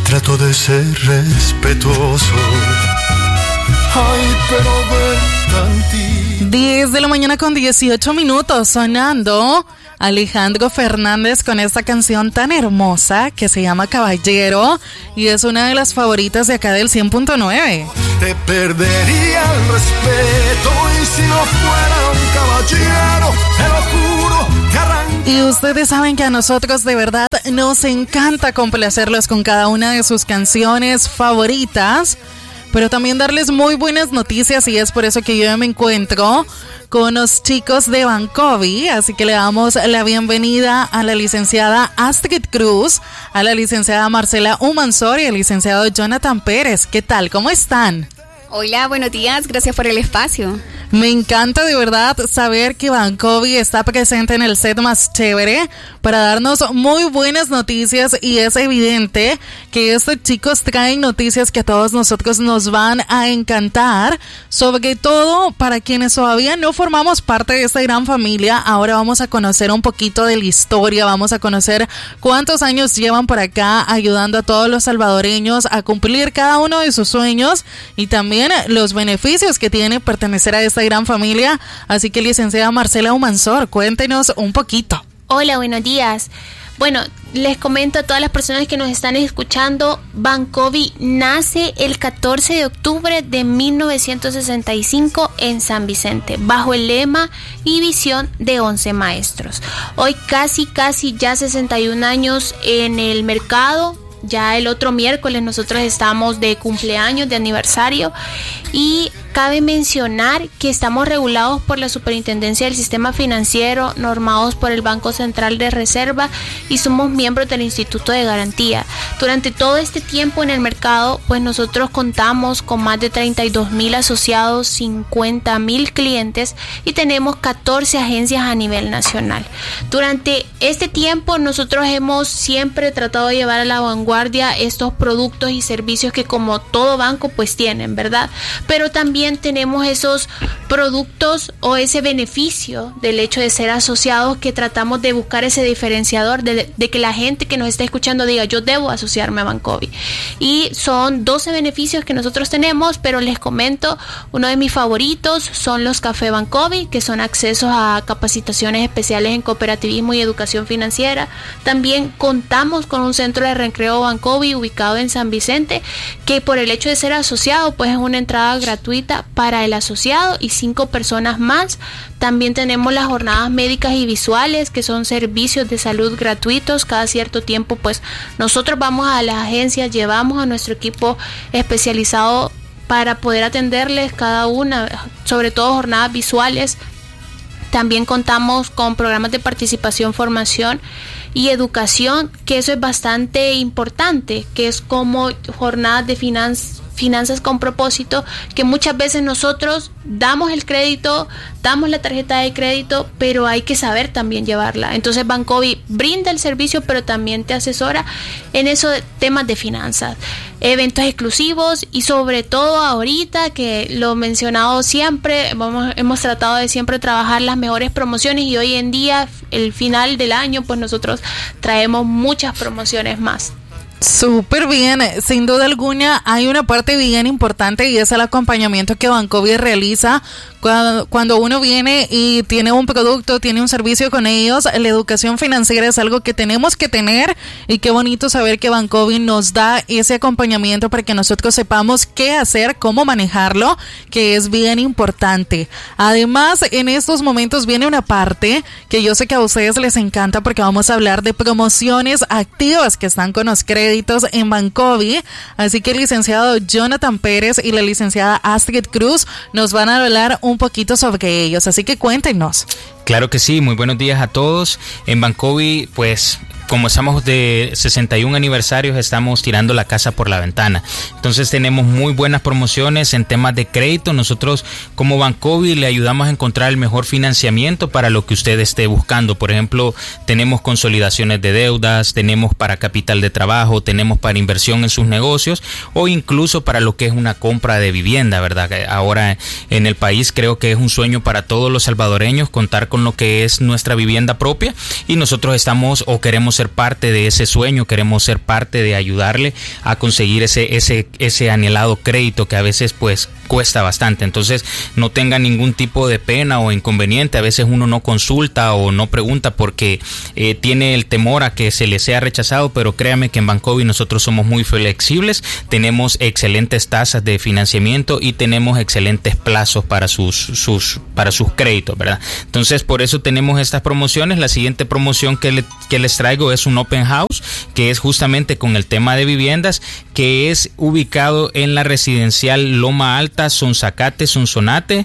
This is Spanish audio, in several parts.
trato de ser respetuoso. Ay, pero ven tantito. 10 de la mañana con 18 minutos, sonando Alejandro Fernández con esta canción tan hermosa que se llama Caballero y es una de las favoritas de acá del 100.9. Te perdería el respeto y si no fuera un caballero, te lo juro, te arranco. Y ustedes saben que a nosotros de verdad nos encanta complacerlos con cada una de sus canciones favoritas, pero también darles muy buenas noticias, y es por eso que yo me encuentro con los chicos de Bancovi, así que le damos la bienvenida a la licenciada Astrid Cruz, a la licenciada Marcela Humansor y al licenciado Jonathan Pérez. ¿Qué tal? ¿Cómo están? Hola, buenos días, gracias por el espacio. Me encanta de verdad saber que Bancovi está presente en el set más chévere para darnos muy buenas noticias, y es evidente que estos chicos traen noticias que a todos nosotros nos van a encantar, sobre todo para quienes todavía no formamos parte de esta gran familia. Ahora vamos a conocer un poquito de la historia, vamos a conocer cuántos años llevan por acá ayudando a todos los salvadoreños a cumplir cada uno de sus sueños y también los beneficios que tiene pertenecer a esta gran familia. Así que licenciada Marcela Humansor, cuéntenos un poquito. Hola, buenos días. Bueno, les comento a todas las personas que nos están escuchando, Bancovi nace el 14 de octubre de 1965 en San Vicente, bajo el lema y visión de 11 maestros. Hoy casi ya 61 años en el mercado. Ya el otro miércoles nosotros estamos de cumpleaños, de aniversario, y cabe mencionar que estamos regulados por la Superintendencia del Sistema Financiero, normados por el Banco Central de Reserva y somos miembros del Instituto de Garantía. Durante todo este tiempo en el mercado, pues nosotros contamos con más de 32,000 asociados, 50,000 clientes y tenemos 14 agencias a nivel nacional. Durante este tiempo nosotros hemos siempre tratado de llevar a la vanguardia estos productos y servicios que como todo banco pues tienen, ¿verdad? Pero también tenemos esos productos o ese beneficio del hecho de ser asociados, que tratamos de buscar ese diferenciador de que la gente que nos está escuchando diga: yo debo asociarme a Bancovi. Y son 12 beneficios que nosotros tenemos, pero les comento, uno de mis favoritos son los Café Bancovi, que son accesos a capacitaciones especiales en cooperativismo y educación financiera. También contamos con un centro de recreo Bancovi ubicado en San Vicente, que por el hecho de ser asociado pues es una entrada gratuita para el asociado y 5 personas más. También tenemos las jornadas médicas y visuales, que son servicios de salud gratuitos. Cada cierto tiempo pues nosotros vamos a las agencias, llevamos a nuestro equipo especializado para poder atenderles cada una, sobre todo jornadas visuales. También contamos con programas de participación, formación y educación, que eso es bastante importante, que es como jornadas de finanzas con propósito, que muchas veces nosotros damos el crédito, damos la tarjeta de crédito, pero hay que saber también llevarla. Entonces Bancovi brinda el servicio, pero también te asesora en esos temas de finanzas, eventos exclusivos y sobre todo ahorita, que lo he mencionado siempre, hemos tratado de siempre trabajar las mejores promociones, y hoy en día, el final del año, pues nosotros traemos muchas promociones más. Súper bien, sin duda alguna hay una parte bien importante, y es el acompañamiento que Bancovi realiza cuando uno viene y tiene un producto, tiene un servicio con ellos. La educación financiera es algo que tenemos que tener, y qué bonito saber que Bancovi nos da ese acompañamiento para que nosotros sepamos qué hacer, cómo manejarlo, que es bien importante. Además, en estos momentos viene una parte que yo sé que a ustedes les encanta, porque vamos a hablar de promociones activas que están con los créditos en Bancovi. Así que el licenciado Jonathan Pérez y la licenciada Astrid Cruz nos van a hablar un poquito sobre ellos, así que cuéntenos. Claro que sí, muy buenos días a todos. En Bancovi, pues como estamos de 61 aniversarios, estamos tirando la casa por la ventana. Entonces tenemos muy buenas promociones en temas de crédito. Nosotros como Bancovi le ayudamos a encontrar el mejor financiamiento para lo que usted esté buscando. Por ejemplo, tenemos consolidaciones de deudas, tenemos para capital de trabajo, tenemos para inversión en sus negocios, o incluso para lo que es una compra de vivienda, ¿verdad? Ahora en el país creo que es un sueño para todos los salvadoreños contar con con lo que es nuestra vivienda propia, y nosotros estamos o queremos ser parte de ese sueño, queremos ser parte de ayudarle a conseguir ese anhelado crédito que a veces pues cuesta bastante. Entonces no tenga ningún tipo de pena o inconveniente. A veces uno no consulta o no pregunta porque tiene el temor a que se le sea rechazado, pero créame que en Bancovi nosotros somos muy flexibles, tenemos excelentes tasas de financiamiento y tenemos excelentes plazos para sus créditos, ¿verdad? Entonces por eso tenemos estas promociones. La siguiente promoción que les traigo es un open house, que es justamente con el tema de viviendas, que es ubicado en la residencial Loma Alta, Sonzacate, Sonsonate,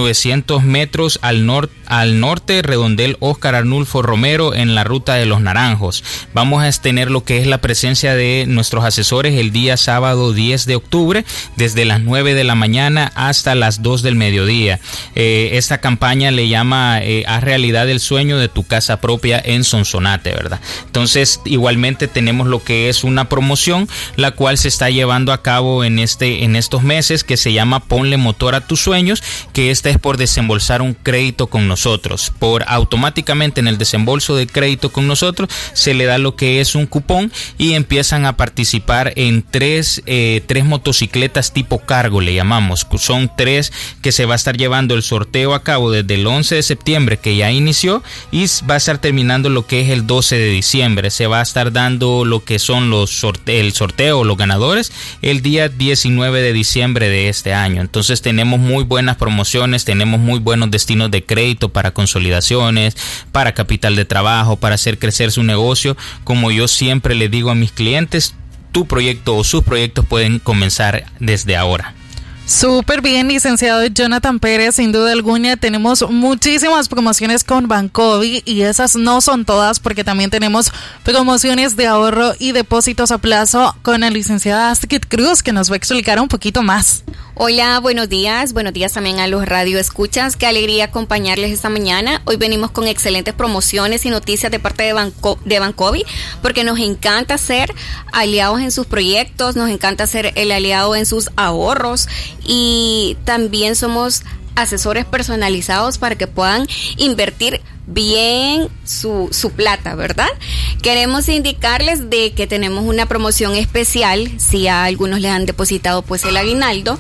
900 metros al norte, Redondel Óscar Arnulfo Romero, en la ruta de los Naranjos. Vamos a tener lo que es la presencia de nuestros asesores el día sábado 10 de octubre, desde las 9 de la mañana hasta las 2 del mediodía. Esta campaña le llama Haz realidad el sueño de tu casa propia en Sonsonate, ¿verdad? Entonces, igualmente tenemos lo que es una promoción, la cual se está llevando a cabo en estos meses, que se llama Ponle motor a tus sueños, que esta es por desembolsar un crédito con nosotros. Por automáticamente en el desembolso de crédito con nosotros se le da lo que es un cupón y empiezan a participar en tres motocicletas tipo cargo, le llamamos. Son 3 que se va a estar llevando el sorteo a cabo desde el 11 de septiembre, que ya inició, y va a estar terminando lo que es el 12 de diciembre. Se va a estar dando lo que son el sorteo, los ganadores, el día 19 de diciembre de este año. Entonces tenemos muy buenas promociones, tenemos muy buenos destinos de crédito para consolidaciones, para capital de trabajo, para hacer crecer su negocio. Como yo siempre le digo a mis clientes, tu proyecto o sus proyectos pueden comenzar desde ahora. Súper bien, licenciado Jonathan Pérez. Sin duda alguna tenemos muchísimas promociones con Bancovi, y esas no son todas, porque también tenemos promociones de ahorro y depósitos a plazo con la licenciada Astrid Cruz, que nos va a explicar un poquito más. Hola, buenos días también a los radio escuchas. Qué alegría acompañarles esta mañana. Hoy venimos con excelentes promociones y noticias de parte de Bancovi, porque nos encanta ser aliados en sus proyectos, nos encanta ser el aliado en sus ahorros, y también somos asesores personalizados para que puedan invertir bien su plata, ¿verdad? Queremos indicarles de que tenemos una promoción especial. Si a algunos les han depositado pues el aguinaldo,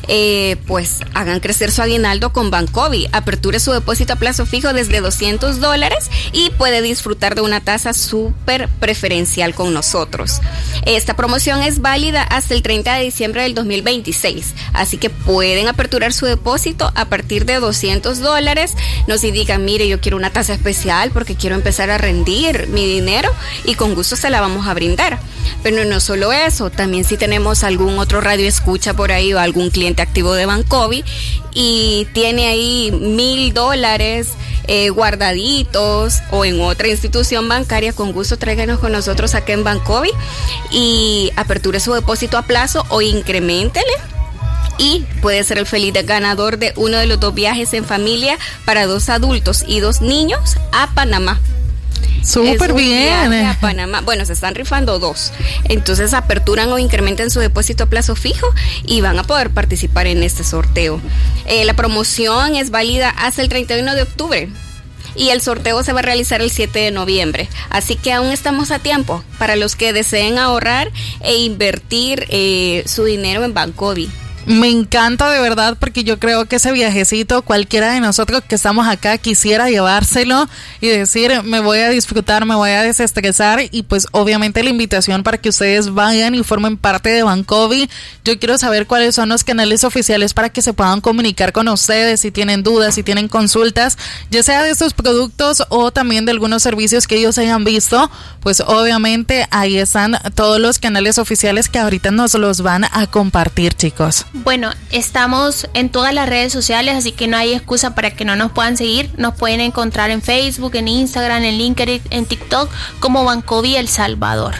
pues hagan crecer su aguinaldo con Bancovi. Aperture su depósito a plazo fijo desde $200 y puede disfrutar de una tasa súper preferencial con nosotros. Esta promoción es válida hasta el 30 de diciembre del 2026, así que pueden aperturar su depósito a partir de $200. Nos indican, mire, yo quiero una tasa especial porque quiero empezar a rendir mi dinero, y con gusto se la vamos a brindar. Pero no solo eso, también si tenemos algún otro radio escucha por ahí o algún cliente activo de Bancovi y tiene ahí $1,000 guardaditos o en otra institución bancaria, con gusto tráiganos con nosotros acá en Bancovi y aperture su depósito a plazo o increméntele, y puede ser el feliz ganador de uno de los 2 viajes en familia para 2 adultos y 2 niños a Panamá. Súper bien. A Panamá. Bueno, se están rifando 2. Entonces aperturan o incrementan su depósito a plazo fijo y van a poder participar en este sorteo. La promoción es válida hasta el 31 de octubre. Y el sorteo se va a realizar el 7 de noviembre. Así que aún estamos a tiempo para los que deseen ahorrar e invertir su dinero en Bancovi. Me encanta de verdad, porque yo creo que ese viajecito cualquiera de nosotros que estamos acá quisiera llevárselo y decir, me voy a disfrutar, me voy a desestresar, y pues obviamente la invitación para que ustedes vayan y formen parte de Bancovi. Yo quiero saber cuáles son los canales oficiales para que se puedan comunicar con ustedes si tienen dudas, si tienen consultas, ya sea de estos productos o también de algunos servicios que ellos hayan visto. Pues obviamente ahí están todos los canales oficiales que ahorita nos los van a compartir, chicos. Bueno, estamos en todas las redes sociales, así que no hay excusa para que no nos puedan seguir. Nos pueden encontrar en Facebook, en Instagram, en LinkedIn, en TikTok como Bancovi El Salvador.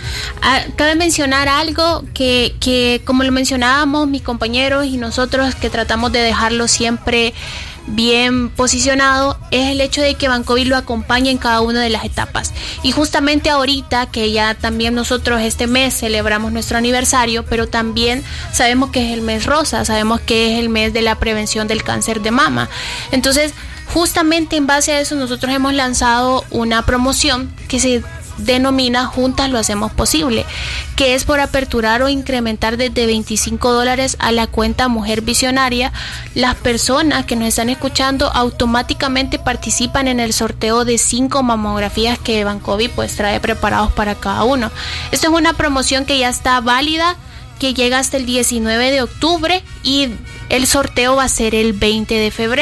Cabe mencionar algo que como lo mencionábamos mis compañeros y nosotros, que tratamos de dejarlo siempre bien posicionado, es el hecho de que Bancovi lo acompaña en cada una de las etapas. Y justamente ahorita que ya también nosotros este mes celebramos nuestro aniversario, pero también sabemos que es el mes rosa, sabemos que es el mes de la prevención del cáncer de mama. Entonces Justamente en base a eso nosotros hemos lanzado una promoción que se denomina Juntas lo hacemos posible, que es por aperturar o incrementar desde $25 a la cuenta Mujer Visionaria. Las personas que nos están escuchando automáticamente participan en el sorteo de 5 mamografías que Bancovi pues trae preparados para cada uno. Esta es una promoción que ya está válida, que llega hasta el 19 de octubre y el sorteo va a ser el 20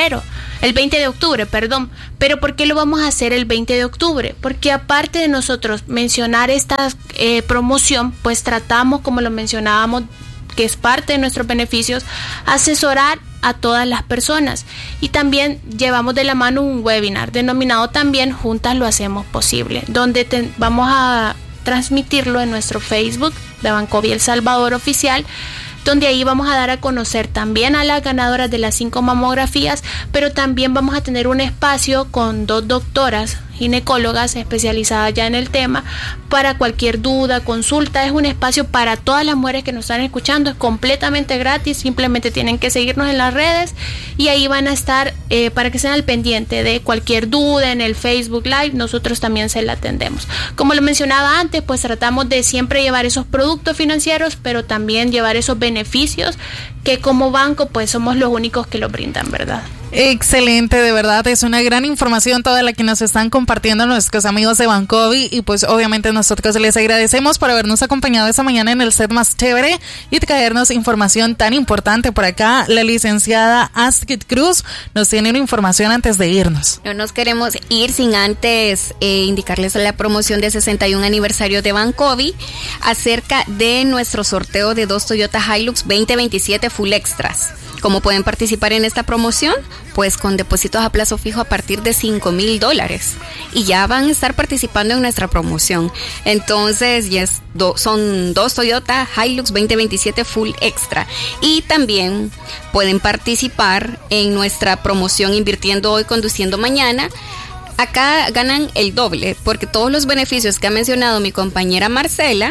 de octubre, perdón. Pero ¿por qué lo vamos a hacer el 20 de octubre? Porque aparte de nosotros mencionar esta promoción, pues tratamos, como lo mencionábamos, que es parte de nuestros beneficios, asesorar a todas las personas. Y también llevamos de la mano un webinar denominado también Juntas lo hacemos posible, donde vamos a transmitirlo en nuestro Facebook de Bancovi El Salvador Oficial, donde ahí vamos a dar a conocer también a las ganadoras de las 5 mamografías, pero también vamos a tener un espacio con 2 doctoras ginecólogas especializadas ya en el tema para cualquier duda, consulta. Es un espacio para todas las mujeres que nos están escuchando, es completamente gratis, simplemente tienen que seguirnos en las redes y ahí van a estar para que estén al pendiente de cualquier duda en el Facebook Live. Nosotros también se la atendemos. Como lo mencionaba antes, pues tratamos de siempre llevar esos productos financieros, pero también llevar esos beneficios que como banco pues somos los únicos que lo brindan, ¿verdad? Excelente, de verdad, es una gran información toda la que nos están compartiendo nuestros amigos de Bancovi y pues obviamente nosotros les agradecemos por habernos acompañado esta mañana en el set más chévere y traernos información tan importante por acá. La licenciada Astrid Cruz nos tiene una información antes de irnos. No nos queremos ir sin antes indicarles la promoción de 61 aniversario de Bancovi acerca de nuestro sorteo de 2 Toyota Hilux 2027 Full Extras. ¿Cómo pueden participar en esta promoción? Pues con depósitos a plazo fijo a partir de $5,000 y ya van a estar participando en nuestra promoción. Entonces son 2 Toyota Hilux 2027 Full Extra y también pueden participar en nuestra promoción Invirtiendo Hoy, Conduciendo Mañana. Acá ganan el doble porque todos los beneficios que ha mencionado mi compañera Marcela,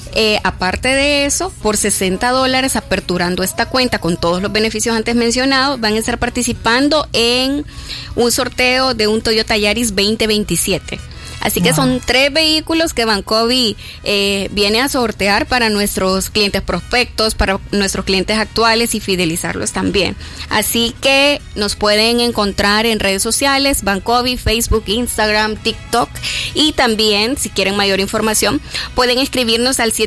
aparte de eso, por $60 aperturando esta cuenta con todos los beneficios antes mencionados, van a estar participando en un sorteo de un Toyota Yaris 2027. Así que son 3 vehículos que Bancovi viene a sortear para nuestros clientes prospectos, para nuestros clientes actuales y fidelizarlos también. Así que nos pueden encontrar en redes sociales, Bancovi, Facebook, Instagram, TikTok y también, si quieren mayor información, pueden escribirnos al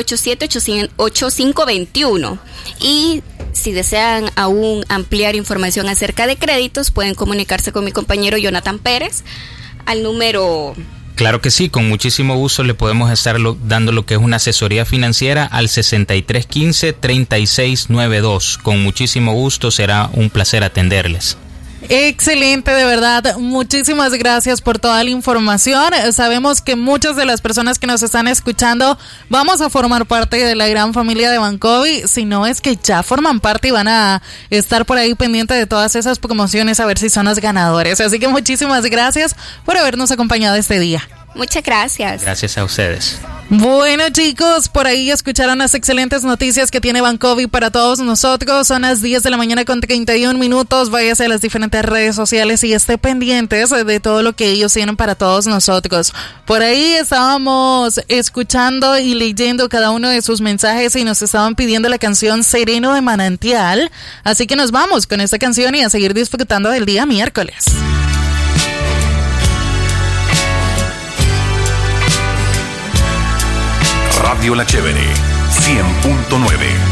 7987-8521 y si desean aún ampliar información acerca de créditos, pueden comunicarse con mi compañero Jonathan Pérez al número... Claro que sí, con muchísimo gusto le podemos estar dando lo que es una asesoría financiera al 6315-3692. Con muchísimo gusto, será un placer atenderles. Excelente, de verdad, muchísimas gracias por toda la información. Sabemos que muchas de las personas que nos están escuchando vamos a formar parte de la gran familia de Bancovi, si no es que ya forman parte y van a estar por ahí pendiente de todas esas promociones a ver si son los ganadores. Así que muchísimas gracias por habernos acompañado este día. Muchas gracias. Gracias a ustedes. Bueno, chicos, por ahí escucharon las excelentes noticias que tiene Bancovi para todos nosotros. Son las 10 de la mañana con 31 minutos. Váyase a las diferentes redes sociales y esté pendientes de todo lo que ellos tienen para todos nosotros. Por ahí estábamos escuchando y leyendo cada uno de sus mensajes y nos estaban pidiendo la canción Sereno de Manantial. Así que nos vamos con esta canción y a seguir disfrutando del día miércoles. Radio La Chévere 100.9